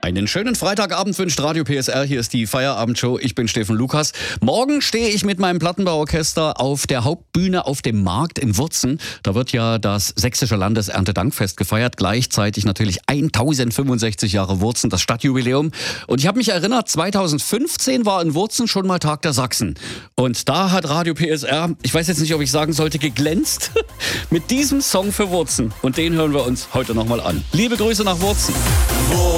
Einen schönen Freitagabend wünscht Radio PSR. Hier ist die Feierabendshow. Ich bin Steffen Lukas. Morgen stehe ich mit meinem Plattenbauorchester auf der Hauptbühne auf dem Markt in Wurzen. Da wird ja das Sächsische Landeserntedankfest gefeiert. Gleichzeitig natürlich 1065 Jahre Wurzen, das Stadtjubiläum. Und ich habe mich erinnert, 2015 war in Wurzen schon mal Tag der Sachsen. Und da hat Radio PSR, ich weiß jetzt nicht, ob ich sagen sollte, geglänzt mit diesem Song für Wurzen. Und den hören wir uns heute nochmal an. Liebe Grüße nach Wurzen.